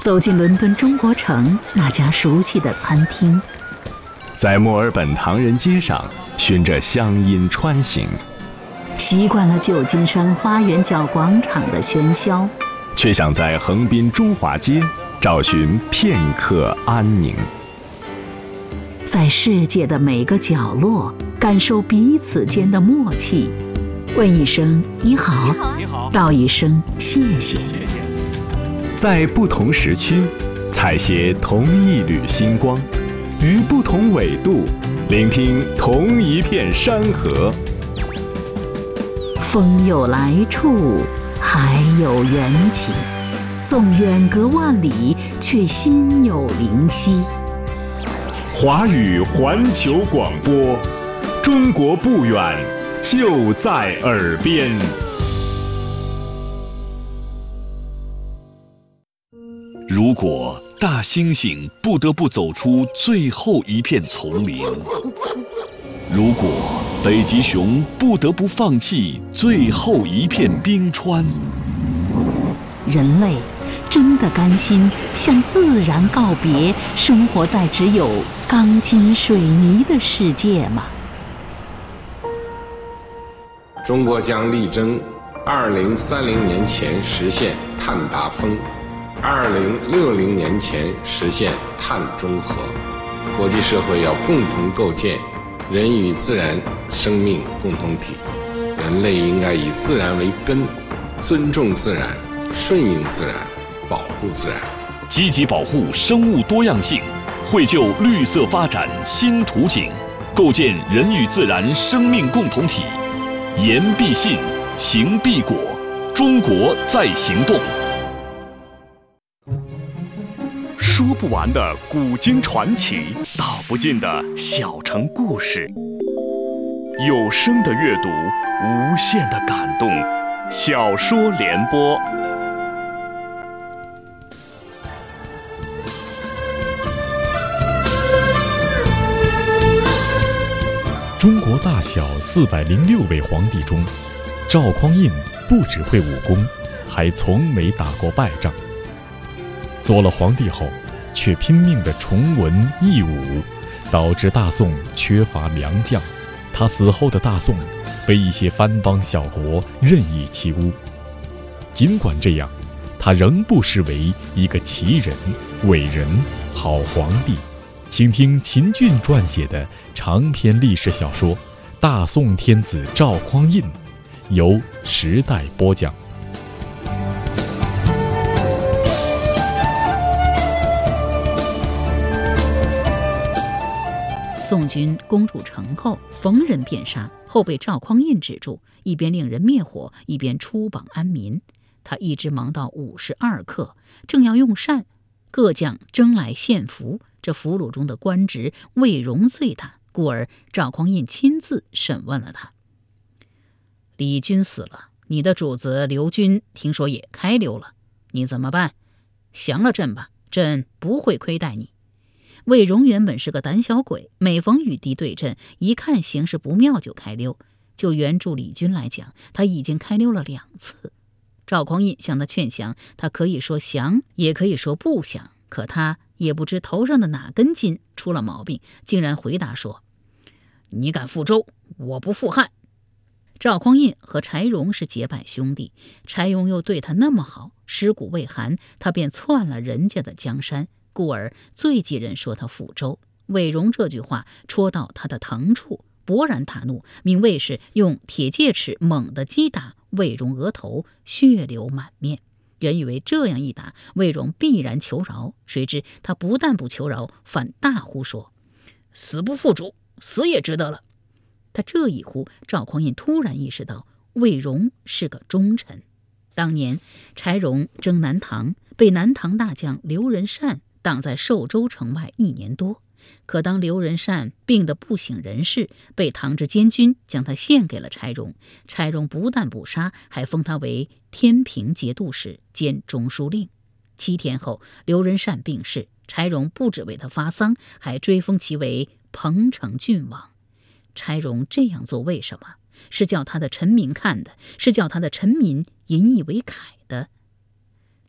走进伦敦中国城那家熟悉的餐厅， 在墨尔本唐人街上循着乡音穿行， 习惯了旧金山花园角广场的喧嚣， 却想在横滨中华街找寻片刻安宁。 在世界的每个角落感受彼此间的默契，问一声你好，道一声谢谢。 在不同时区采撷同一缕星光，于不同纬度聆听同一片山河。 风有来处，海有缘起，纵远隔万里，却心有灵犀。 华语环球广播，中国不远，就在耳边。 如果大猩猩不得不走出最后一片丛林，如果北极熊不得不放弃最后一片冰川， 人类真的甘心向自然告别，生活在只有钢筋水泥的世界吗？ 中国将力争2030年前实现碳达峰，2060年前实现碳中和。国际社会要共同构建人与自然生命共同体，人类应该以自然为根，尊重自然，顺应自然，保护自然， 积极保护生物多样性，绘就绿色发展新图景，构建人与自然生命共同体。言必信，行必果，中国在行动。说不完的古今传奇，道不尽的小城故事。有声的阅读，无限的感动。小说联播。 中国大小406位皇帝中，赵匡胤不只会武功，还从没打过败仗。做了皇帝后，却拼命地崇文抑武，导致大宋缺乏良将。他死后的大宋被一些藩邦小国任意欺污。尽管这样，他仍不失为一个奇人、伟人、好皇帝。请听秦俊撰写的长篇历史小说《大宋天子赵匡胤》，由时代播讲。 宋军攻入城后，逢人便杀，后被赵匡胤止住，一边令人灭火，一边出榜安民。他一直忙到52刻，正要用膳，各将争来献俘。这俘虏中的官职魏荣最大，故而赵匡胤亲自审问了他。李军死了，你的主子刘军听说也开溜了，你怎么办？降了朕吧，朕不会亏待你。魏荣原本是个胆小鬼，每逢与敌对阵，一看形势不妙就开溜。就援助李军来讲，他已经开溜了2次。赵匡胤向他劝降，他可以说降，也可以说不降，可他也不知头上的哪根筋出了毛病，竟然回答说：你敢复周，我不复汉。赵匡胤和柴荣是结拜兄弟，柴荣又对他那么好，尸骨未寒，他便篡了人家的江山，故而最忌人说他复周。魏荣这句话戳到他的疼处，勃然大怒，命卫士用铁戒尺猛地击打魏荣额头，血流满面。原以为这样一打，魏荣必然求饶，谁知他不但不求饶，反大呼说：死不复主，死也值得了。他这一呼，赵匡胤突然意识到魏荣是个忠臣。当年柴荣征南唐，被南唐大将刘仁善挡在寿州城外1年多。可当刘仁善病得不省人事，被唐之监军将他献给了柴荣。柴荣不但不杀，还封他为天平节度使兼中书令。7天后，刘仁善病逝，柴荣不只为他发丧，还追封其为彭城郡王。柴荣这样做为什么？是叫他的臣民看的，是叫他的臣民引以为慨的。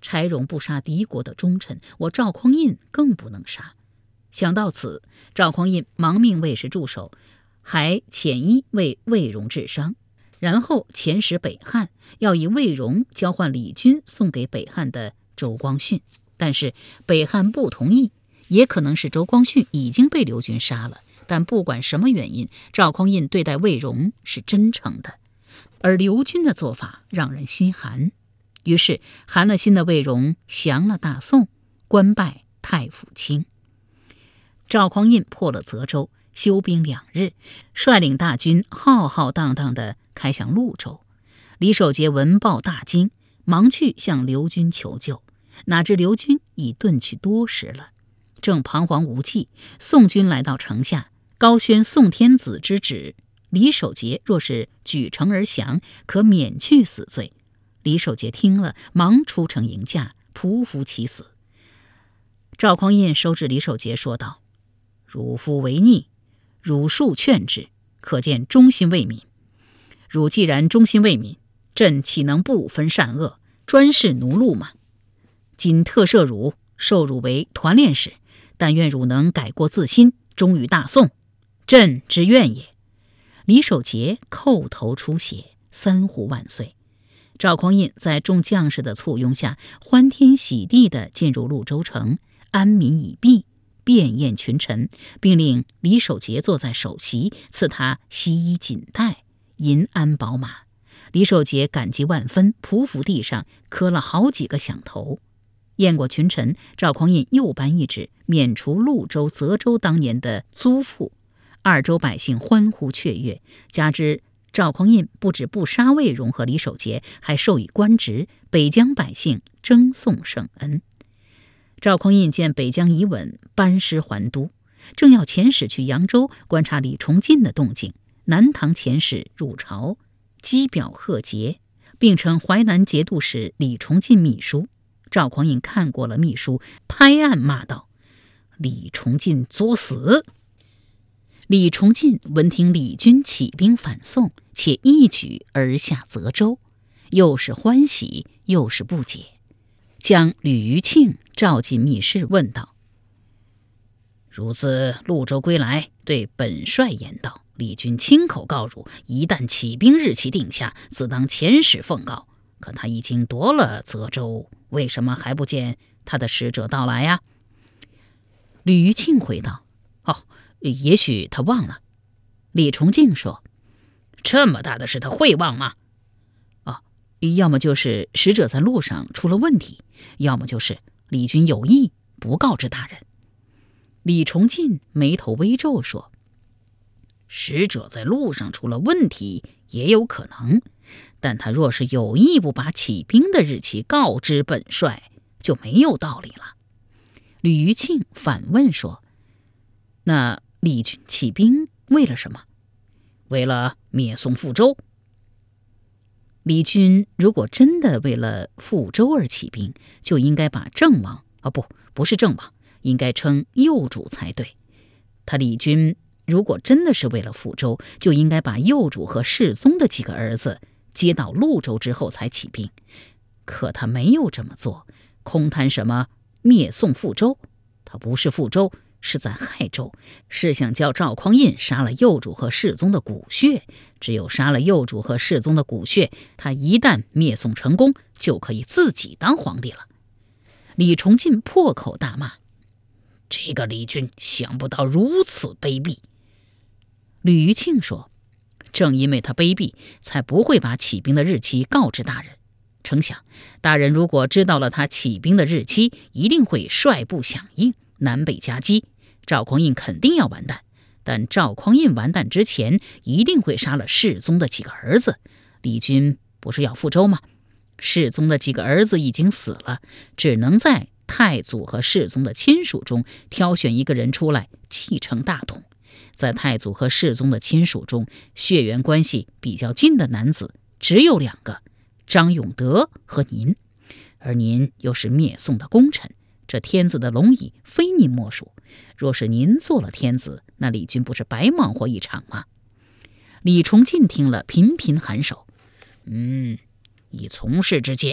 柴荣不杀敌国的忠臣，我赵匡胤更不能杀。想到此，赵匡胤忙命卫士驻守，还遣医为魏荣治伤，然后遣使北汉，要以魏荣交换李军送给北汉的周光训。但是北汉不同意，也可能是周光训已经被刘军杀了。但不管什么原因，赵匡胤对待魏荣是真诚的，而刘军的做法让人心寒。于是寒了心的魏荣降了大宋，官拜太府卿。赵匡胤破了泽州，休兵2日，率领大军浩浩荡荡地开向潞州。李守节闻报大惊，忙去向刘军求救，哪知刘军已遁去多时了。正彷徨无计，宋军来到城下，高宣宋天子之旨，李守节若是举城而降，可免去死罪。李守节听了，忙出城迎驾，匍匐其死。赵匡胤收治李守节，说道：“汝夫为逆，汝恕劝之，可见忠心为民。汝既然忠心为民，朕岂能不分善恶，专事奴禄吗？今特赦汝，授汝为团练使，但愿汝能改过自新，忠于大宋，朕之愿也。”李守节叩头出血，3呼万岁。赵匡胤在众将士的簇拥下，欢天喜地地进入潞州城，安民已毕，便宴群臣，并令李守节坐在首席，赐他西衣锦带、银鞍宝马。李守节感激万分，匍匐地上磕了好几个响头。宴过群臣，赵匡胤又颁一旨，免除潞州、泽州当年的租赋。2州百姓欢呼雀跃，加之赵匡胤不止不杀魏荣和李守节，还授以官职，北疆百姓争颂圣恩。赵匡胤见北疆已稳，班师还都，正要遣使去扬州观察李崇进的动静，南唐遣使入朝，击表贺节，并称淮南节度使李崇进秘书。赵匡胤看过了秘书，拍案骂道：“李崇进作死！”李崇进闻听李军起兵反宋，且一举而下泽州，又是欢喜又是不解，将吕余庆召进密室，问道：“汝自潞州归来，对本帅言道，李军亲口告汝，一旦起兵日期定下，自当遣使奉告。可他已经夺了泽州，为什么还不见他的使者到来呀？”吕余庆回道：“也许他忘了。”李崇进说：“这么大的事他会忘吗？”要么就是使者在路上出了问题，要么就是李军有意不告知大人。李崇进眉头微皱说：“使者在路上出了问题也有可能，但他若是有意不把起兵的日期告知本帅，就没有道理了。”吕余庆反问说：“那李军起兵为了什么？”“为了灭宋复州。”李军如果真的为了复州而起兵，就应该把郑王不是郑王，应该称幼主才对。他李军如果真的是为了复州，就应该把幼主和世宗的几个儿子接到潞州之后才起兵。可他没有这么做，空谈什么灭宋复州，他不是复州，是在害州，是想叫赵匡胤杀了幼主和世宗的骨血。只有杀了幼主和世宗的骨血，他一旦灭宋成功，就可以自己当皇帝了。李崇进破口大骂：“这个李军想不到如此卑鄙。”吕余庆说：“正因为他卑鄙，才不会把起兵的日期告知大人。成想大人如果知道了他起兵的日期，一定会率部响应，南北夹击，赵匡胤肯定要完蛋。但赵匡胤完蛋之前，一定会杀了世宗的几个儿子。李军不是要复州吗？世宗的几个儿子已经死了，只能在太祖和世宗的亲属中挑选一个人出来继承大统。在太祖和世宗的亲属中，血缘关系比较近的男子只有2个，张永德和您，而您又是灭宋的功臣，这天子的龙椅非您莫属。若是您做了天子，那李军不是白忙活一场吗？”李崇进听了频频颔首：“以从事之见，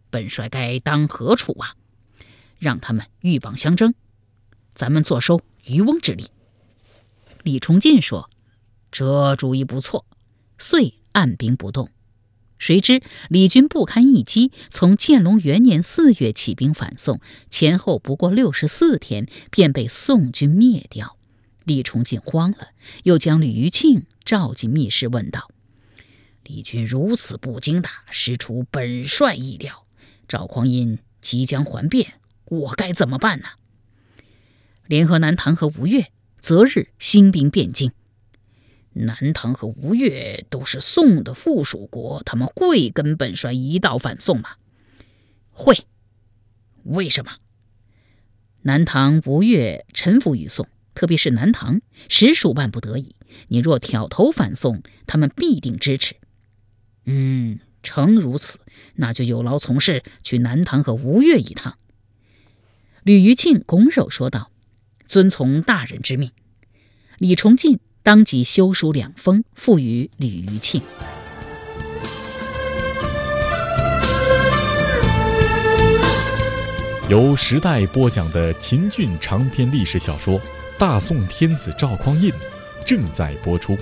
本帅该当何处啊？让他们鹬蚌相争，咱们坐收渔翁之利。李崇进说：这主意不错，遂按兵不动。谁知李军不堪一击，从建隆元年4月起兵反宋，前后不过64天，便被宋军灭掉。李崇进慌了，又将吕余庆召进密室问道：李军如此不经打，实出本帅意料。赵匡胤即将还变，我该怎么办呢？联合南唐和吴越，择日兴兵汴京。南唐和吴越都是宋的附属国，他们会跟本帅一道反宋吗？会。为什么？南唐、吴越臣服于宋，特别是南唐，实属万不得已。你若挑头反宋，他们必定支持。诚如此，那就有劳从事，去南唐和吴越一趟。吕余庆拱手说道：遵从大人之命。李崇进当即修书2封，付与吕余庆。 由时代播讲的秦俊长篇历史小说《大宋天子赵匡胤》正在播出。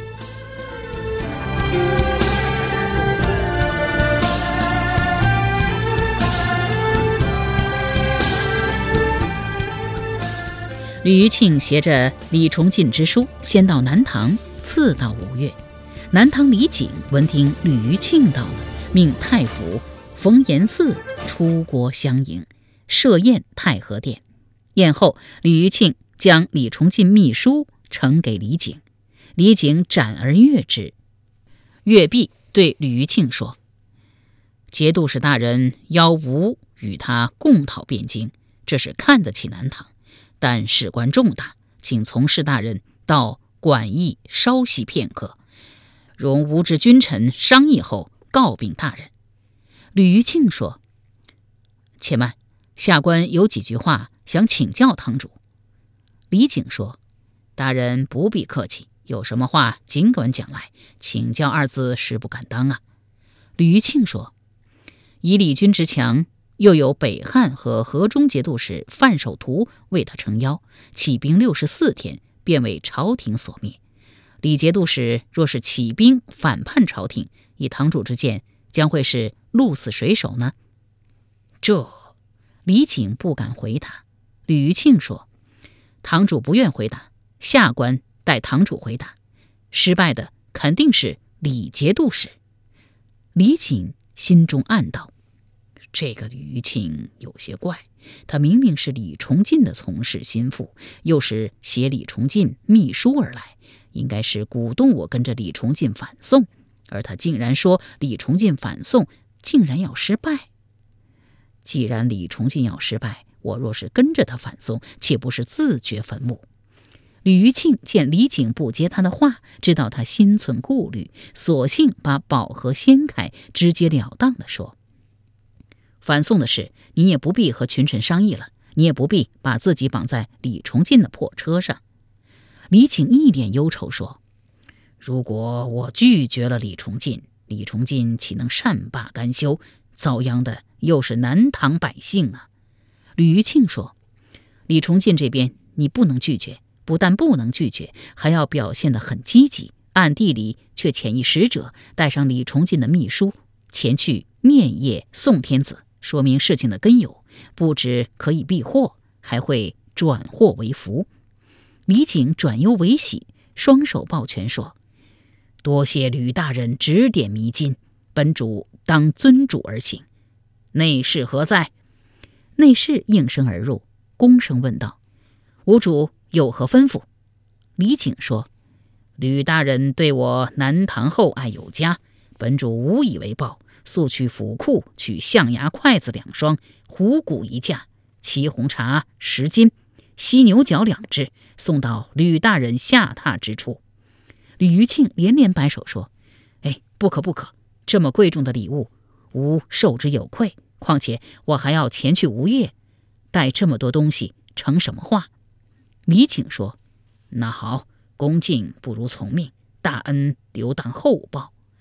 吕余庆携着李崇进之书，先到南唐，次到吴越。南唐李璟闻听吕余庆到了，命太傅冯延嗣出国相迎，设宴太和殿。宴后，吕余庆将李崇进密书呈给李璟，李璟展而阅之。阅毕，对吕余庆说：节度使大人邀吾与他共讨汴京，这是看得起南唐，但事关重大，请从事大人到馆驿稍息片刻，容吾之君臣商议后告禀大人。吕余庆说：且慢，下官有几句话想请教堂主。李璟说：大人不必客气，有什么话尽管讲来，请教2字实不敢当啊。吕余庆说：以李军之强，又有北汉和河中节度使范守图为他撑腰，起兵64天便为朝廷所灭。李节度使若是起兵反叛朝廷，以堂主之见，将会是鹿死谁手呢？这李璟不敢回答。吕余庆说：堂主不愿回答，下官代堂主回答。失败的肯定是李节度使。李璟心中暗道：这个吕余庆有些怪，他明明是李崇进的从事心腹，又是携李崇进密书而来，应该是鼓动我跟着李崇进反宋，而他竟然说李崇进反宋竟然要失败。既然李崇进要失败，我若是跟着他反宋，岂不是自掘坟墓？吕余庆见李璟不接他的话，知道他心存顾虑，索性把宝盒掀开，直截了当地说：反宋的事，你也不必和群臣商议了，你也不必把自己绑在李崇进的破车上。李璟一脸忧愁说：如果我拒绝了李崇进，李崇进岂能善罢甘休？遭殃的又是南唐百姓啊。吕余庆说：李崇进这边你不能拒绝，不但不能拒绝，还要表现得很积极，暗地里却遣一使者带上李崇进的密书前去面谒宋天子，说明事情的根由，不止可以避祸，还会转祸为福。李璟转忧为喜，双手抱拳说：多谢吕大人指点迷津，本主当遵主而行。内侍何在？内侍应声而入，躬声问道：吾主有何吩咐？李璟说：吕大人对我南唐厚爱有加，本主无以为报，速去府库取象牙筷子2双，虎骨1架，沏红茶10斤，犀牛角2只，送到吕大人下榻之处。吕余庆连连摆手说：不可不可，这么贵重的礼物，吾受之有愧，况且我还要前去吴越，带这么多东西成什么话？李璟说：那好，恭敬不如从命，大恩留当后报。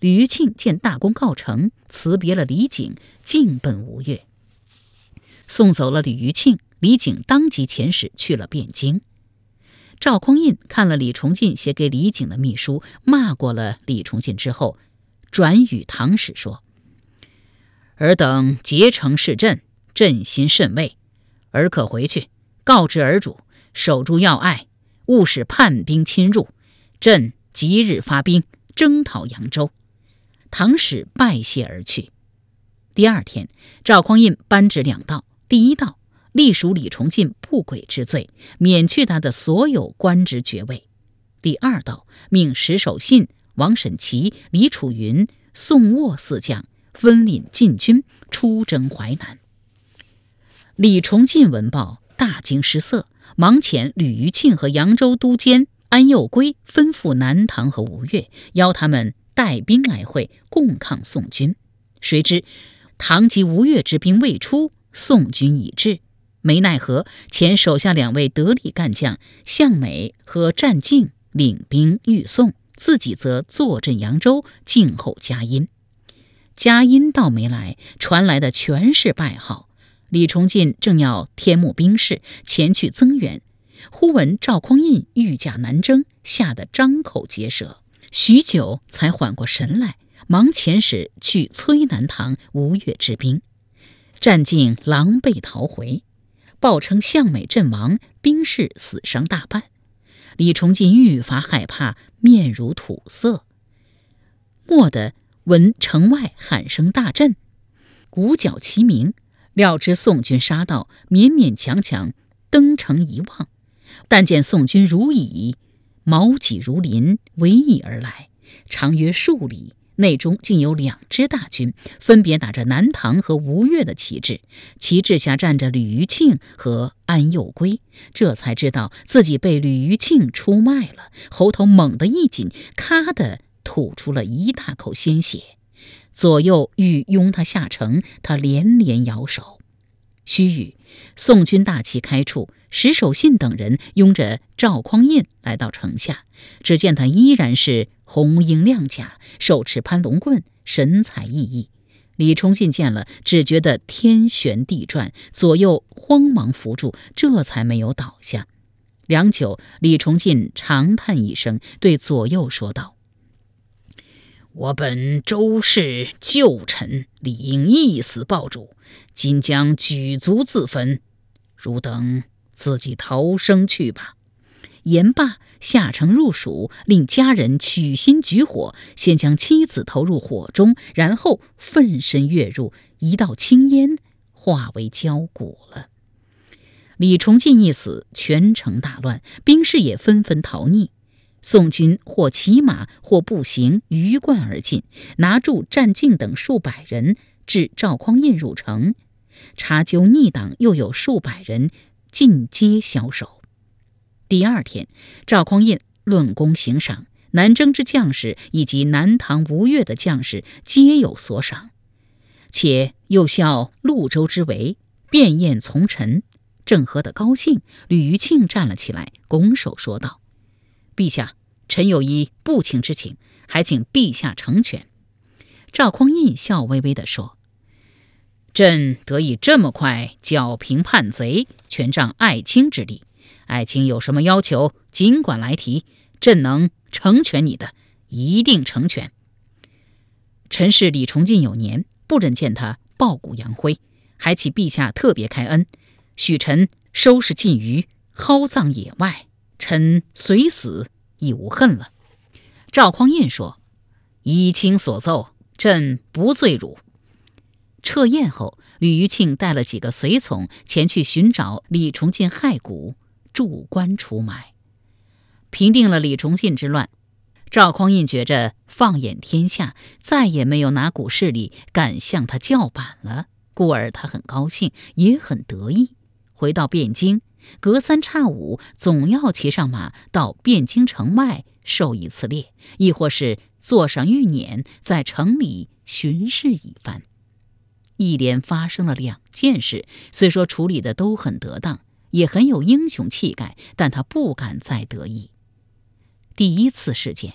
吕余庆见大功告成，辞别了李璟，径奔吴越。送走了吕余庆，李璟当即遣使去了汴京。赵匡胤看了李崇进写给李璟的密书，骂过了李崇进之后，转与唐使说：“尔等结成事阵，朕心甚慰，尔可回去告知尔主，守住要隘，勿使叛兵侵入。朕即日发兵征讨扬州。”唐使拜谢而去。第二天，赵匡胤颁旨2道：第一道，隶属李崇进不轨之罪，免去他的所有官职爵位；第二道，命石守信、王审琦、李楚云、宋沃4将分领禁军出征淮南。李崇进闻报，大惊失色，忙遣吕余庆和扬州都监安佑圭吩咐南唐和吴越，邀他们带兵来会，共抗宋军。谁知唐及吴越之兵未出，宋军已至，没奈何，遣手下2位得力干将向美和战敬领兵御宋，自己则坐镇扬州，静候佳音。佳音倒没来，传来的全是败号。李崇进正要添募兵士前去增援，忽闻赵匡胤御驾南征，吓得张口结舌，许久才缓过神来，忙遣使去催南唐吴越之兵。战敬狼狈逃回，报称向美阵亡，兵士死伤大半。李崇进愈发害怕，面如土色。蓦地闻城外喊声大震，鼓角齐鸣，料知宋军杀到，勉勉强强登城一望，但见宋军如蚁，矛戟如林，围缢而来，长约数里，内中竟有2支大军，分别打着南唐和吴越的旗帜，旗帜下站着吕余庆和安佑圭，这才知道自己被吕余庆出卖了，喉头猛地一紧，咔的吐出了一大口鲜血。左右欲拥他下城，他连连摇手。须臾，宋军大旗开处，石守信等人拥着赵匡胤来到城下，只见他依然是红缨亮甲，手持攀龙棍，神采奕奕。李崇进见了，只觉得天旋地转，左右慌忙扶住，这才没有倒下。良久，李崇进长叹一声，对左右说道：“我本周氏旧臣，理应一死报主，今将举族自焚，汝等自己逃生去吧。”言罢，下城入蜀，令家人取薪举火，先将妻子投入火中，然后奋身跃入，一道青烟化为焦骨了。李崇进一死，全城大乱，兵士也纷纷逃匿。宋军或骑马或步行鱼贯而进，拿住战敬等数百人，至赵匡胤入城，查究逆党又有数百人，尽皆枭首。第二天，赵匡胤论功行赏，南征之将士以及南唐吴越的将士皆有所赏，且又效潞州之围，便宴从臣。正喝得高兴，吕余庆站了起来，拱手说道：“陛下，臣有一不情之请，还请陛下成全。”赵匡胤笑微微地说：“朕得以这么快剿平叛贼，全仗爱卿之力。爱卿有什么要求，尽管来提，朕能成全你的，一定成全。臣是李崇进有年，不忍见他抱骨扬灰，还请陛下特别开恩，许臣收拾禁余，蒿葬野外，臣随死亦无恨了。”赵匡胤说：“依卿所奏，朕不罪汝。”撤宴后，吕余庆带了几个随从前去寻找李崇进骸骨，筑棺除埋。平定了李崇进之乱，赵匡胤觉着放眼天下，再也没有哪股势力敢向他叫板了，故而他很高兴，也很得意。回到汴京，隔三差五总要骑上马到汴京城外狩一次猎，亦或是坐上御辇在城里巡视一番。一连发生了2件事，虽说处理的都很得当，也很有英雄气概，但他不敢再得意。第一次事件，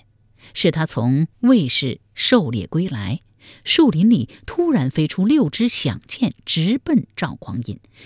是他从卫士狩猎归来，树林里突然飞出6支响箭，直奔赵匡胤，